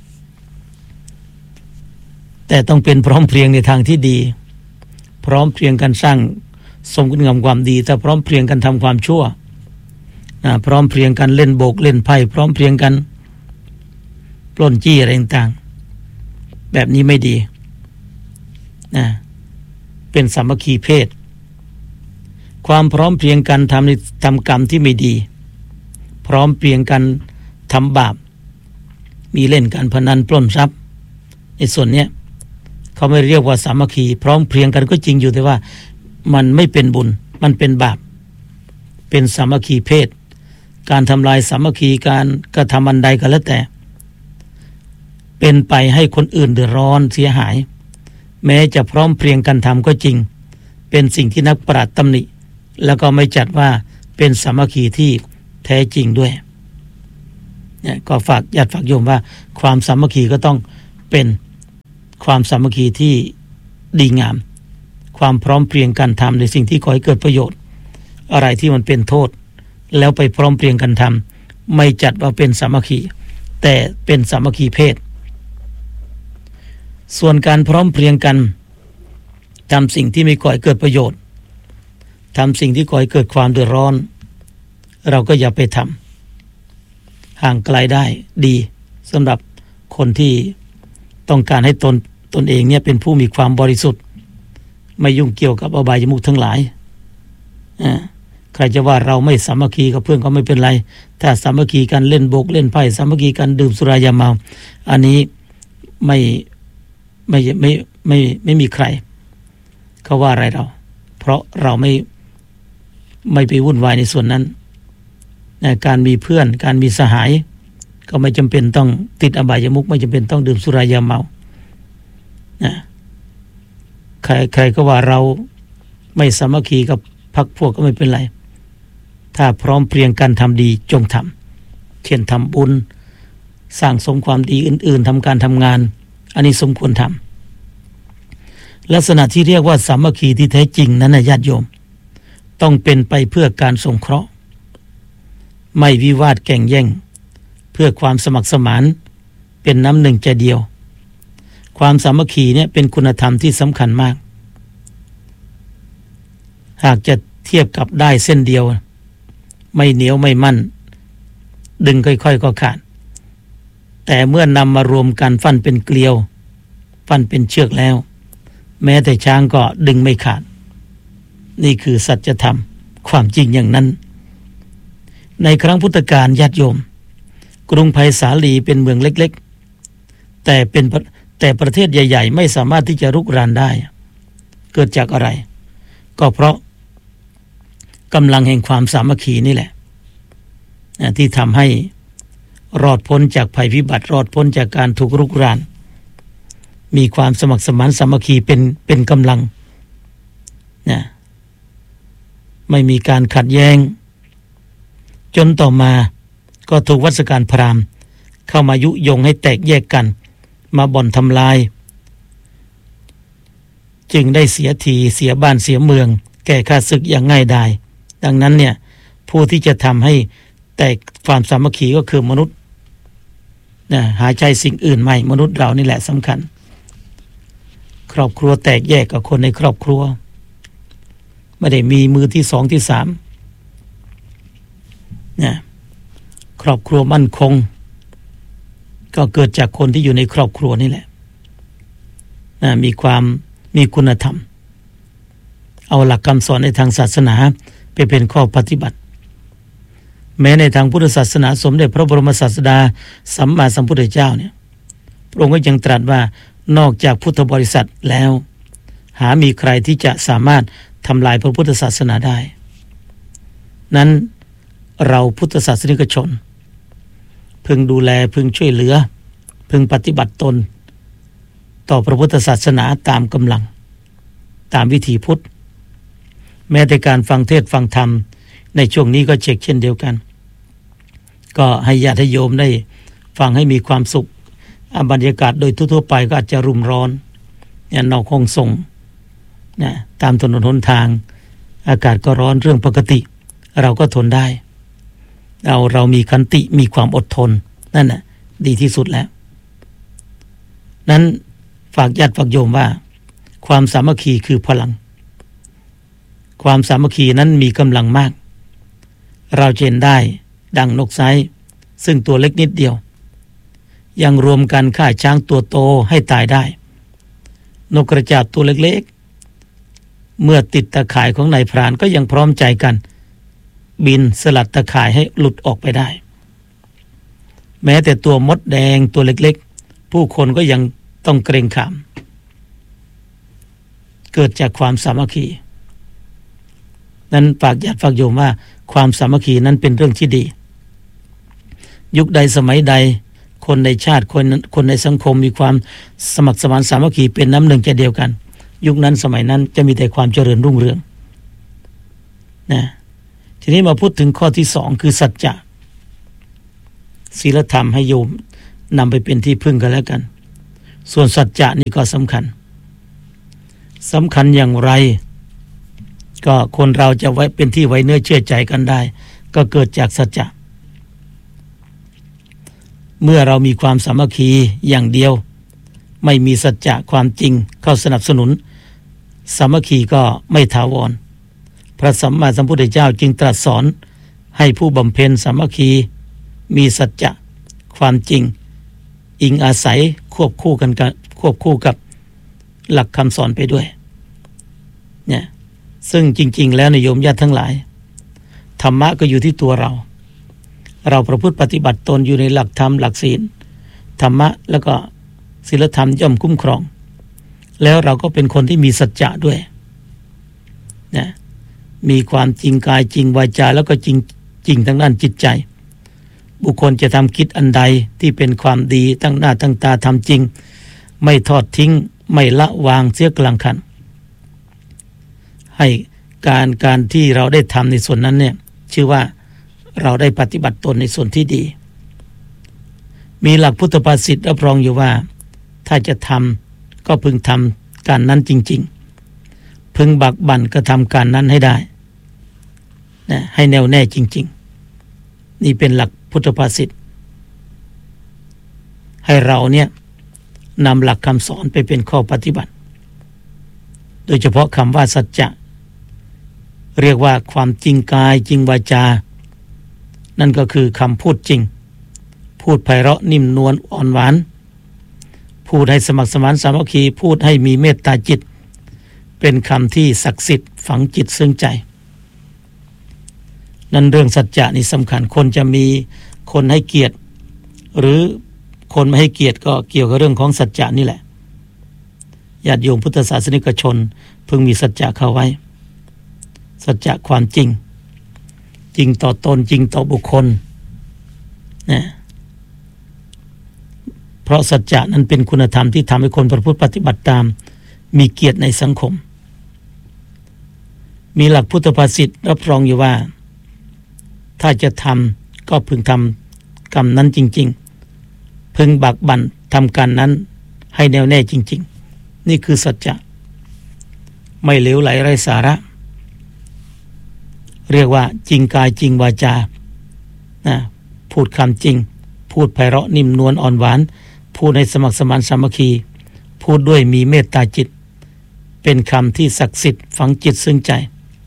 แต่ต้องเป็นพร้อมเพรียงในทางที่ดีพร้อมเพรียงกันสร้างสมคุณงามความดีถ้าพร้อมเพรียงกันทำความชั่วนะพร้อมเพรียงกันเล่นโบกเล่นไพ่พร้อมเพรียงกันปล้นจี้อะไรต่างๆแบบนี้ไม่ดีนะเป็นสามัคคีเพศความพร้อมเพรียงกันทำในทำกรรมที่ไม่ดีพร้อมเพรียงกันทำบาปมีเล่นการพนันปล้นทรัพย์ในส่วนนี้เขาไม่เรียกว่าสามัคคีพร้อมเพรียงกันก็จริงอยู่แต่ว่ามันไม่เป็นบุญมันเป็นบาปเป็นสามัคคีเพศการทำลายสามัคคีการกระทำอันใดก็แล้วแต่เป็นไปให้คนอื่นเดือดร้อนเสียหายแม้จะพร้อมเพรียงกันทำก็จริงเป็นสิ่งที่นักปราชญ์ตำหนิแล้วก็ไม่จัดว่าเป็นสามัคคีที่แท้จริงด้วยเนี่ยก็ฝากญาติฝากโยมว่าความสามัคคีก็ต้องเป็นความสามัคคีที่ดีงามความพร้อมเพรียงกันทำในสิ่งที่ก่อให้เกิดประโยชน์อะไรที่มันเป็นโทษแล้วไปพร้อมเพรียงกันทำไม่จัดว่าเป็นสามัคคีแต่เป็นสามัคคีเพศส่วนการพร้อมเพรียงกันทำสิ่งที่ไม่ก่อให้เกิดประโยชน์ทำสิ่งที่ก่อให้เกิดความเดือดร้อนเราก็อย่าไปทำห่างไกลได้ดีสำหรับคนที่ต้องการให้ตนตนเองเนี่ยเป็นผู้มีความบริสุทธิ์ไม่ยุ่งเกี่ยวกับอบายมุขทั้งหลายอ่าใครจะว่าเราไม่สามัคคีกับเพื่อนก็ไม่เป็นไรถ้าสามัคคีกันเล่นโบกเล่นไพ่สามัคคีกันดื่มสุรายาเมาอันนี้ไม่ไม่ไม่ไม่ไม่มีใครเขาว่าอะไรเราเพราะเราไม่ไม่ไปวุ่นวายในส่วนนั้นนะการมีเพื่อนการมีสหายก็ไม่จำเป็นต้องติดอบายมุขไม่จำเป็นต้องดื่มสุรายาเมานะใครใครก็ว่าเราไม่สามัคคีกับพรรคพวกก็ไม่เป็นไรถ้าพร้อมเพรียงกันทำดีจงทำเช่นทำบุญสร้างสมความดีอื่นๆทำการทำงานอันนี้สมควรทำลักษณะที่เรียกว่าสามัคคีที่แท้จริงนั้นนะญาติโยมต้องเป็นไปเพื่อการสงเคราะห์ไม่วิวาทแข่งแย่งเพื่อความสมัครสมานเป็นน้ำหนึ่งใจเดียวความสามัคคีเนี่ยเป็นคุณธรรมที่สำคัญมากหากจะเทียบกับได้เส้นเดียวไม่เหนียวไม่มั่นดึงค่อยๆก็ขาดแต่เมื่อนำมารวมกันฟันเป็นเกลียวฟันเป็นเชือกแล้วแม้แต่ช้างก็ดึงไม่ขาดนี่คือสัจธรรมความจริงอย่างนั้นในครั้งพุทธกาลญาติโยมกรุงไผ่สาลีเป็นเมืองเล็กๆแต่เป็นแต่ประเทศใหญ่ๆไม่สามารถที่จะรุกรานได้เกิดจากอะไรก็เพราะกำลังแห่งความสามัคคีนี่แหละที่ทำให้รอดพ้นจากภัยพิบัติรอดพ้นจากการถูกรุกรานมีความสมัครสมานสามัคคีเป็นเป็นกำลังนะไม่มีการขัดแย้งจนต่อมาก็ถูกวัฏการพราหมณ์เข้ามายุยงให้แตกแยกกันมาบ่อนทำลายจึงได้เสียทีเสียบ้านเสียเมืองแก่ข้าศึกอย่างง่ายดายดังนั้นเนี่ยผู้ที่จะทำให้แตกความสามัคคีก็คือมนุษย์นะหาใจสิ่งอื่นไม่มนุษย์เรานี่แหละสำคัญครอบครัวแตกแยกกับคนในครอบครัวไม่ได้มีมือที่สองที่สามนะครอบครัวมั่นคงก็เกิดจากคนที่อยู่ในครอบครัวนี่แหละนะมีความมีคุณธรรมเอาหลักคำสอนในทางศาสนาไปเป็นข้อปฏิบัติแม้ในทางพุทธศาสนาสมเด็จพระบรมศาสดาสัมมาสัมพุทธเจ้าเนี่ยพระองค์ก็ยังตรัสว่านอกจากพุทธบริษัทแล้วหามีใครที่จะสามารถทำลายพระพุทธศาสนาได้นั้นเราพุทธศาสนิกชนพึงดูแลพึงช่วยเหลือพึงปฏิบัติตนต่อพระพุทธศาสนาตามกำลังตามวิถีพุทธแม้แต่การฟังเทศน์ฟังธรรมในช่วงนี้ก็เช็คเช่นเดียวกันก็ให้ญาติโยมได้ฟังให้มีความสุขบรรยากาศโดยทั่วๆไปก็อาจจะรุ่มร้อนเนี่ยนอกห้องส่งนะตามถนนหนทางอากาศก็ร้อนเรื่องปกติเราก็ทนได้เราเรามีขันติมีความอดทนนั่นน่ะดีที่สุดแล้วนั้นฝากญาติฝากโยมว่าความสามัคคีคือพลังความสามัคคีนั้นมีกำลังมากเราเห็นได้ดังนกไซซึ่งตัวเล็กนิดเดียวยังรวมกันฆ่าช้างตัวโตให้ตายได้นกกระจาบตัวเล็กๆเมื่อติดตะข่ายของนายพรานก็ยังพร้อมใจกันบินสลัดตะข่ายให้หลุดออกไปได้แม้แต่ตัวมดแดงตัวเล็กๆผู้คนก็ยังต้องเกรงขามเกิดจากความสามัคคีนั้นฝากญาติฝากโยมว่าความสามัคคีนั้นเป็นเรื่องที่ดียุคใดสมัยใดคนในชาติคนคนในสังคมมีความสมัครสมานสามัคคีเป็นน้ำหนึ่งใจเดียวกันยุคนั้นสมัยนั้นจะมีแต่ความเจริญรุ่งเรืองนะทีนี้มาพูดถึงข้อที่สองคือสัจจะศีลธรรมให้โยมนำไปเป็นที่พึ่งกันแล้วกันส่วนสัจจะนี่ก็สำคัญสำคัญอย่างไรก็คนเราจะไว้เป็นที่ไว้เนื้อเชื่อใจกันได้ก็เกิดจากสัจจะเมื่อเรามีความสามัคคีอย่างเดียวไม่มีสัจจะความจริงเข้าสนับสนุนสามัคคีก็ไม่ถาวรพระสัมมาสัมพุทธเจ้าจึงตรัสสอนให้ผู้บำเพ็ญสามัคคีมีสัจจะความจริงอิงอาศัยควบคู่กันกับควบคู่กับหลักคำสอนไปด้วยเนี่ยซึ่งจริงๆแล้วโยมญาติทั้งหลายธรรมะก็อยู่ที่ตัวเราเราประพฤติปฏิบัติตนอยู่ในหลักธรรมหลักศีลธรรมะแล้วก็ศีลธรรมย่อมคุ้มครองแล้วเราก็เป็นคนที่มีสัจจะด้วยนะมีความจริงกายจริงวาจาแล้วก็จริงจริงทั้งด้านจิตใจบุคคลจะทำกิจอันใดที่เป็นความดีตั้งหน้าตั้งตาทำจริงไม่ทอดทิ้งไม่ละวางเสียกลางคันให้การการที่เราได้ทำในส่วนนั้นเนี่ยชื่อว่าเราได้ปฏิบัติตนในส่วนที่ดีมีหลักพุทธภาษิตรับรองอยู่ว่าถ้าจะทำก็พึงทำการนั้นจริงๆพึงบักบั่นกระทำการนั้นให้ได้นะให้แน่วแน่จริงๆนี่เป็นหลักพุทธภาษิตให้เราเนี่ยนำหลักคำสอนไปเป็นข้อปฏิบัติโดยเฉพาะคำว่าสัจจะเรียกว่าความจริงกายจริงวาจานั่นก็คือคำพูดจริงพูดไพเราะนิ่มนวลอ่อนหวานพูดให้สมัครสมานสามัคคีพูดให้มีเมตตาจิตเป็นคำที่ศักดิ์สิทธิ์ฝังจิตซึ้งใจนั่นเรื่องสัจจะนี่สำคัญคนจะมีคนให้เกียรติหรือคนไม่ให้เกียรติก็เกี่ยวกับเรื่องของสัจจะนี่แหละญาติโยมพุทธศาสนิกชนพึงมีสัจจะเข้าไว้สัจจะความจริงจริงต่อตนจริงต่อบุคคลนะเพราะสัจจะนั้นเป็นคุณธรรมที่ทำให้คนประพฤติปฏิบัติตามมีเกียรติในสังคมมีหลักพุทธภาษิตรับรองอยู่ว่าถ้าจะทำก็พึงทำกรรมนั้นจริงๆพึงบักบั่นทำการนั้นให้แน่วแน่จริงๆนี่คือสัจจะไม่เหลวไหลไร้สาระเรียกว่าจริงกายจริงวาจานะพูดคำจริงพูดไพเราะนิ่มนวลอ่อนหวานพูดให้สมัครสมานสามัคคีพูดด้วยมีเมตตาจิตเป็นคำที่ศักดิ์สิทธิ์ฝังจิตซึ้งใจ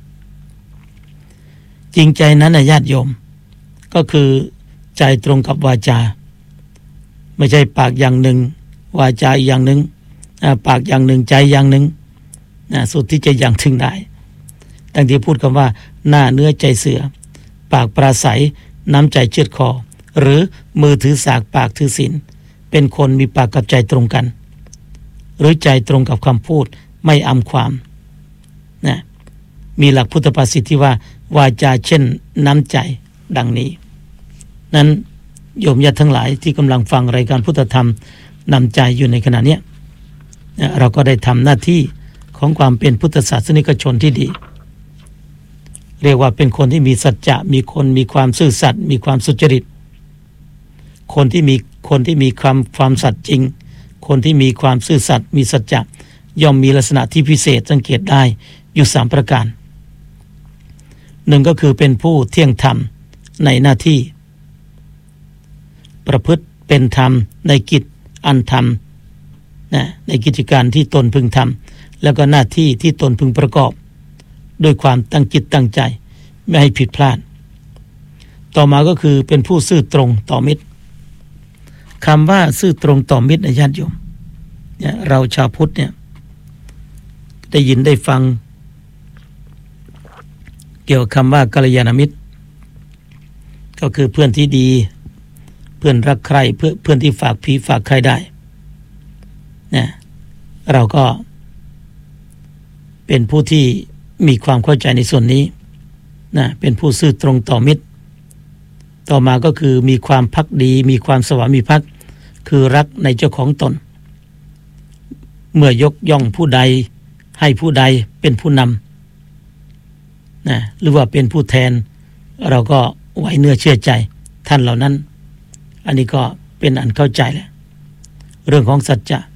จริงใจนั้นนะญาติโยมก็คือใจตรงกับวาจาไม่ใช่ปากอย่างหนึ่งวาจาอย่างหนึ่งปากอย่างหนึ่งใจอย่างหนึ่งสุดที่จะอย่างถึงได้ดังที่พูดคำว่าหน้าเนื้อใจเสือปากปราศัยน้ำใจเชือดคอหรือมือถือสากปากถือศีลเป็นคนมีปากกับใจตรงกันหรือใจตรงกับคำพูดไม่อำความนะมีหลักพุทธภาษิตที่ว่าวาจาเช่นน้ำใจดังนี้นั้นโยมญาติทั้งหลายที่กำลังฟังรายการพุทธธรรมนำใจอยู่ในขณะนี้เราก็ได้ทำหน้าที่ของความเป็นพุทธศาสนิกชนที่ดีเรียกว่าเป็นคนที่มีสัจจะมีคนมีความซื่อสัตย์มีความสุจริตคนที่มีคนที่มีความความสัตย์จริงคนที่มีความซื่อสัตย์มีสัจจะย่อมมีลักษณะที่พิเศษสังเกตได้อยู่สามประการหนึ่งก็คือเป็นผู้เที่ยงธรรมในหน้าที่ประพฤติเป็นธรรมในกิจอันธรรมนะในกิจการที่ตนพึงทำแล้วก็หน้าที่ที่ตนพึงประกอบด้วยความตั้งจิตตั้งใจไม่ให้ผิดพลาดต่อมาก็คือเป็นผู้ซื่อตรงต่อมิตรคำว่าซื่อตรงต่อมิตรนะญาติโยมเนี่ยเราชาวพุทธเนี่ยได้ยินได้ฟังเกี่ยวกับคำว่ากัลยาณมิตรก็คือเพื่อนที่ดีเพื่อนรักใคร่เพื่อเพื่อนที่ฝากผีฝากใครได้เนี่ยเราก็เป็นผู้ที่มีความเข้าใจในส่วนนี้นะเป็นผู้ซื่อตรงต่อมิตรต่อมาก็คือมีความภักดีมีความสวามิภักดิ์คือรักในเจ้าของตนเมื่อยกย่องผู้ใดให้ผู้ใดเป็นผู้นำนะหรือว่าเป็นผู้แทนเราก็ไว้เนื้อเชื่อใจท่านเหล่านั้นอันนี้ก็เป็นอันเข้าใจแหละเรื่องของสัจจะ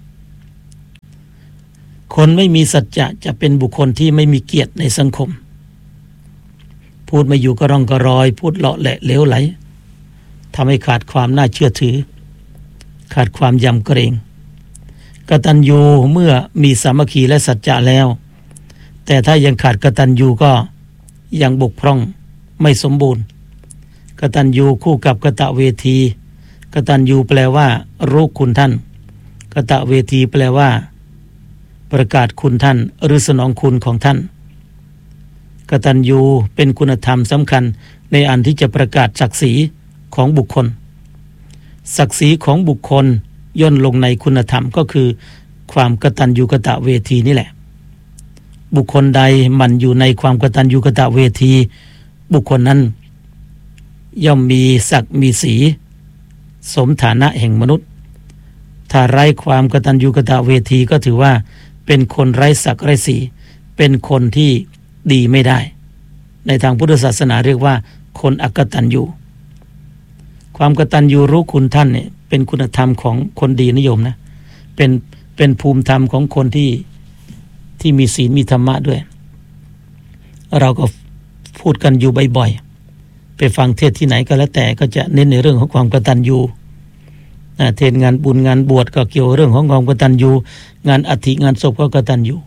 คนไม่มีสัจจะจะเป็นบุคคลที่ไม่มีเกียรติในสังคมพูดไม่อยู่ก็ร่องก็รอยพูดเลาะแหละเหลวไหลทำให้ขาดความน่าเชื่อถือขาดความยำเกรงกตัญญูเมื่อมีสามัคคีและสัจจะแล้วแต่ถ้ายังขาดกตัญญูก็ยังบกพร่องไม่สมบูรณ์กตัญญูคู่กับกตเวทีกตัญญูแปลว่ารู้คุณท่านกตเวทีแปลว่าประกาศคุณท่านหรือสนองคุณของท่านกตัญญูเป็นคุณธรรมสำคัญในอันที่จะประกาศศักดิ์ศรีของบุคคลศักดิ์ศรีของบุคคลย่นลงในคุณธรรมก็คือความกตัญญูกตเวทีนี่แหละบุคคลใดมันอยู่ในความกตัญญูกตเวทีบุคคลนั้นย่อมมีศักดิ์มีศรีสมฐานะแห่งมนุษย์ถ้าไร้ความกตัญญูกตเวทีก็ถือว่าเป็นคนไร้ศักดิ์ไร้ศรีเป็นคนที่ดีไม่ได้ในทางพุทธศาสนาเรียกว่าคนอกตัญญูความกตัญญูรู้คุณท่านเนี่ยเป็นคุณธรรมของคนดีนิยมนะเป็นเป็นภูมิธรรมของคนที่ที่มีศีลมีธรรมะด้วยเราก็พูดกันอยู่บ่อยๆไปฟังเทศที่ไหนก็แล้วแต่ก็จะเน้นในเรื่องของความกตัญญูเทศงานบุญงานบวชก็เกี่ยวเรื่องของความกตัญญูงานอธิงานศพก็กตัญญู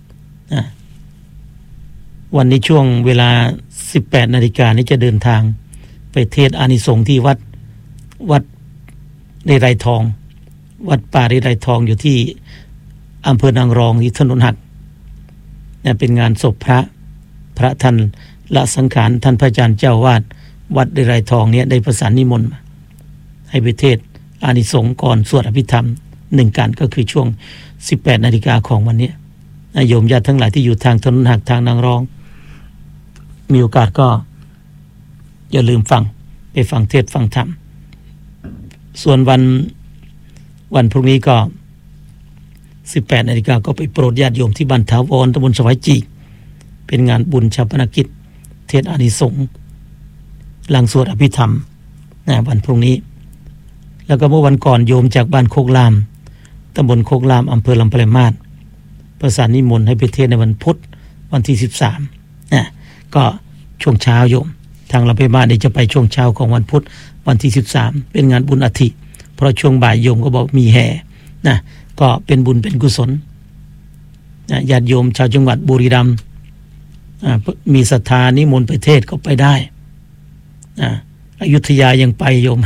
วันนี้ช่วงเวลา สิบแปดนาฬิกา นี้จะเดินทางไปเทศอานิสงส์ที่วัดวัดในไรทองวัดป่าในไรทองอยู่ที่อำเภอนางรองที่ถนนหักเนี่ยเป็นงานศพพระพระท่านละสังขารท่านพระอาจารย์เจ้าวาดวัดในไรทองเนี่ยได้ประสานนิมนต์มาให้ไปเทศอานิสงส์ก่อนสวดอภิธรรมหนึ่งการก็คือช่วง สิบแปดนาฬิกา ของวันนี้โยมญาติทั้งหลายที่อยู่ทางถนนหักทางนางรองมีโอกาสก็อย่าลืมฟังไปฟังเทศฟังธรรมส่วนวันวันพรุ่งนี้ก็ สิบแปดนาฬิกา ก็ไปโปรดญาติโยมที่บ้านถาวรตำบลสวายจีกเป็นงานบุญชาปนกิจเทศอานิสงส์หลังสวดอภิธรรมนะวันพรุ่งนี้แล้วก็เมื่อวันก่อนโยมจากบ้านโคกลามตำบลโคกลามอำเภอลำปางมาศประสานนิมนต์ให้ไปเทศในวันพุธวันที่สิบสามนะก็ช่วงเช้าโยมทางลำปางมาศจะไปช่วงเช้าของวันพุธวันที่สิบสามเป็นงานบุญอธิเพราะช่วงบ่ายโยมก็บอกมีแห่นะก็เป็นบุญเป็นกุศลนะญาติโยมชาวจังหวัดบุรีรัมย์มีศรัทธานิมนต์ไปเทศก็ไปได้นะอยุธยายังไปโยม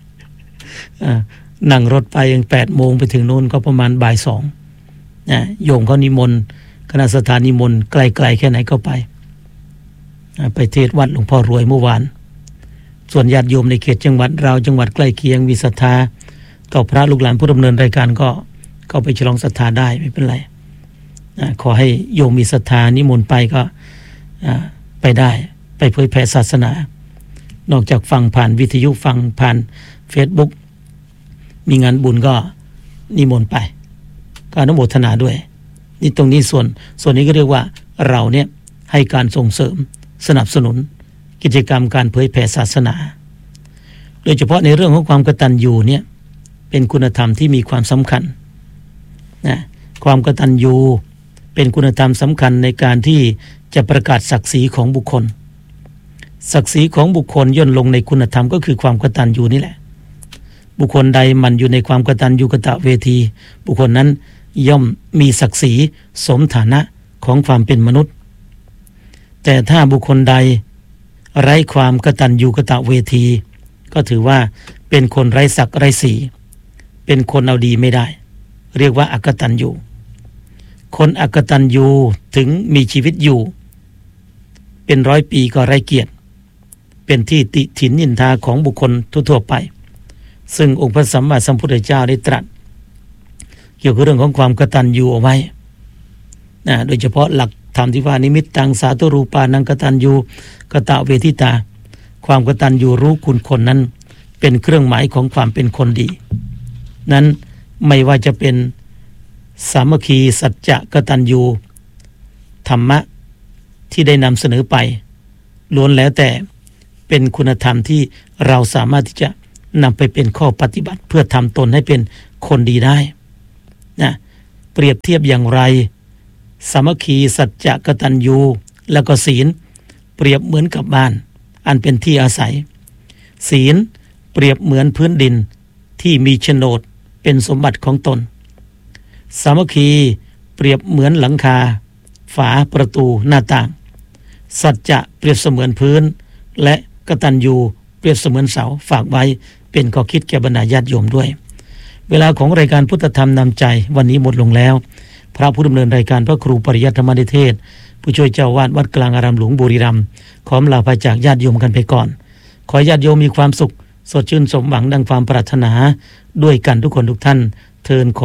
นั่งรถไปยังแปดโมงไปถึงโน่นก็ประมาณบ่ายสองนะโยมเขานิมนต์คณะสถานิมนต์ไกลๆแค่ไหนก็ไปไปเทศวัดหลวงพ่อรวยเมื่อวานส่วนญาติโยมในเขตจังหวัดเราจังหวัดใกล้เคียงมีศรัทธาต่อพระลูกหลานผู้ดำเนินรายการก็เข้าไปฉลองศรัทธาได้ไม่เป็นไรขอให้โยมมีศรัทธานิมนต์ไปก็ไปได้ไปเผยแผ่ศาสนานอกจากฟังผ่านวิทยุฟังผ่าน Facebook มีงานบุญก็นิมนต์ไปก็อนุโมทนาด้วยนี่ตรงนี้ส่วนส่วนนี้ก็เรียกว่าเราเนี่ยให้การส่งเสริมสนับสนุนกิจกรรมการเผยแผ่ศาสนาโดยเฉพาะในเรื่องของความกตัญญูเนี่ยเป็นคุณธรรมที่มีความสำคัญนะความกตัญญูเป็นคุณธรรมสำคัญในการที่จะประกาศศักดิ์ศรีของบุคคลศักดิ์ศรีของบุคคลย่นลงในคุณธรรมก็คือความกตัญญูนี่แหละบุคคลใดมันอยู่ในความกตัญญูกตเวทีบุคคลนั้นย่อมมีศักดิ์ศรีสมฐานะของความเป็นมนุษย์แต่ถ้าบุคคลใดไร้ความกตัญญูกตเวทีก็ถือว่าเป็นคนไร้ศักดิ์ไร้ศรีเป็นคนเอาดีไม่ได้เรียกว่าอกตัญญูคนอกตัญญูถึงมีชีวิตอยู่เป็นร้อยปีก็ไร้เกียรติเป็นที่ติฉินนินทาของบุคคลทั่วๆไปซึ่งองค์พระสัมมาสัมพุทธเจ้าได้ตรัสเกี่ยวกับเรื่องของความกตัญญูเอาไว้นะโดยเฉพาะหลักธรรมที่ว่านิมิตตังสาธุรูปานังกตัญญูกตเวทิตาความกตัญญูรู้คุณคนนั้นเป็นเครื่องหมายของความเป็นคนดีนั้นไม่ว่าจะเป็นสามัคคีสัจจะกตัญญูธรรมะที่ได้นำเสนอไปล้วนแล้วแต่เป็นคุณธรรมที่เราสามารถที่จะนำไปเป็นข้อปฏิบัติเพื่อทำตนให้เป็นคนดีได้นะเปรียบเทียบอย่างไรสามัคคีสัจจะกตัญญูแล้วก็ศีลเปรียบเหมือนกับบ้านอันเป็นที่อาศัยศีลเปรียบเหมือนพื้นดินที่มีโฉนดเป็นสมบัติของตนสามัคคีเปรียบเหมือนหลังคาฝาประตูหน้าต่างสัจจะเปรียบเสมือนพื้นและกตัญญูเปรียบเสมือนเสาฝากไว้เป็นข้อคิดแก่บรรดาญาติโยมด้วยเวลาของรายการพุทธธรรมนำใจวันนี้หมดลงแล้วพระผู้ดำเนินรายการพระครูปริยัติธรรมนิเทศผู้ช่วยเจ้าวาดวัดกลางอารามหลวงบุรีรัมย์ขอลาไปจากญาติโยมกันไปก่อนขอญาติโยมมีความสุขสดชื่นสมหวังดังความปรารถนาด้วยกันทุกคนทุกท่านเทิน